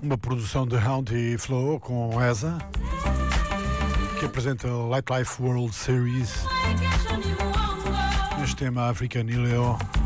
uma produção de Hound e Flow com ESA, que apresenta a Light Life World Series neste tema African Ileo.